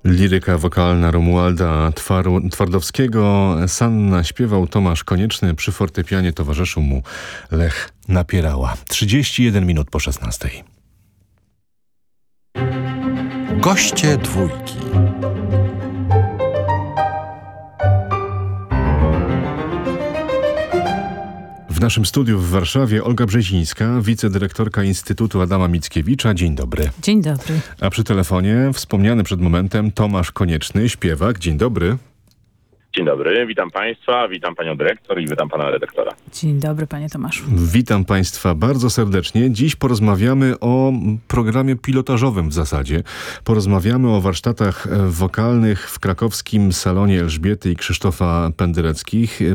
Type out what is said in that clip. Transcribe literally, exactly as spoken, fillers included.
Liryka wokalna Romualda Twaru- Twardowskiego. Sanna śpiewał, Tomasz Konieczny, przy fortepianie towarzyszył mu Lech Napierała. trzydzieści jeden minut po szesnastej. Goście dwójki. W naszym studiu w Warszawie Olga Brzezińska, wicedyrektorka Instytutu Adama Mickiewicza. Dzień dobry. Dzień dobry. A przy telefonie wspomniany przed momentem Tomasz Konieczny, śpiewak. Dzień dobry. Dzień dobry, witam Państwa, witam Panią Dyrektor i witam Pana Redaktora. Dzień dobry, Panie Tomaszu. Witam Państwa bardzo serdecznie. Dziś porozmawiamy o programie pilotażowym w zasadzie. Porozmawiamy o warsztatach wokalnych w krakowskim salonie Elżbiety i Krzysztofa Pendereckich.